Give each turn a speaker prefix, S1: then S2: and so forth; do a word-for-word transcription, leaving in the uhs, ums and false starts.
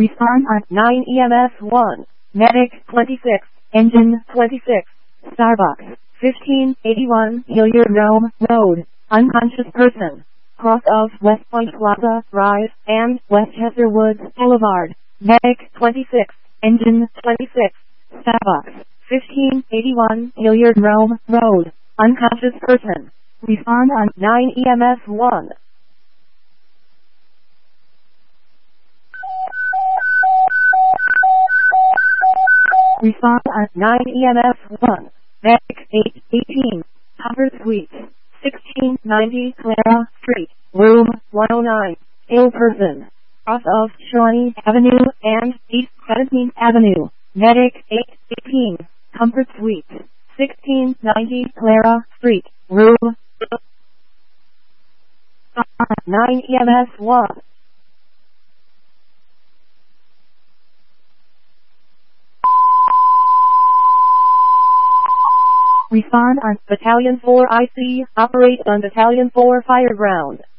S1: Respond on
S2: nine E M S one. Medic twenty-six.
S1: engine
S2: twenty-six.
S1: Starbucks
S2: fifteen eighty-one Hilliard Rome Road. Unconscious person. Cross of West Point Plaza, Rise, and Westchester Woods Boulevard. Medic twenty-six.
S1: engine
S2: twenty-six.
S1: Starbucks
S2: fifteen eighty-one Hilliard Rome Road. Unconscious person.
S1: Respond on
S2: nine E M S one.
S1: Respond on
S2: nine E M S one. Medic eight eighteen. Hubbard Suites. sixteen ninety Clara Street. Room one oh nine. Ill person. Cross of Shawnee Avenue and East seventeenth Avenue. Medic eight eighteen. Comfort Suites. sixteen ninety Clara Street. Room nine E M S one.
S1: Respond on
S2: Battalion four I C. Operate on Battalion four fire ground.